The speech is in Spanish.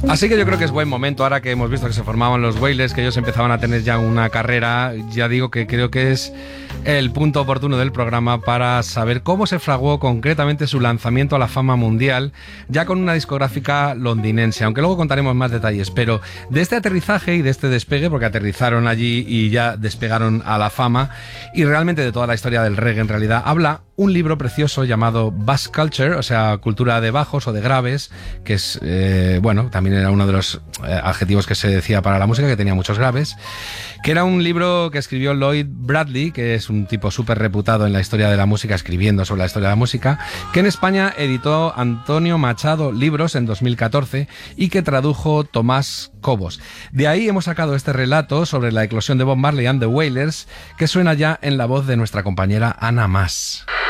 Así que yo creo que es buen momento, ahora que hemos visto que se formaban los Wailers, que ellos empezaban a tener ya una carrera, ya digo que creo que es el punto oportuno del programa para saber cómo se fraguó concretamente su lanzamiento a la fama mundial, ya con una discográfica londinense, aunque luego contaremos más detalles, pero de este aterrizaje y de este despegue, porque aterrizaron allí y ya despegaron a la fama, y realmente de toda la historia del reggae en realidad, habla un libro precioso llamado Bass Culture, o sea, cultura de bajos o de graves, que es, bueno, también era uno de los adjetivos que se decía para la música, que tenía muchos graves, que era un libro que escribió Lloyd Bradley, que es un tipo súper reputado en la historia de la música, escribiendo sobre la historia de la música, que en España editó Antonio Machado Libros en 2014 y que tradujo Tomás Cobos. De ahí hemos sacado este relato sobre la eclosión de Bob Marley and the Wailers, que suena ya en la voz de nuestra compañera Ana Mas.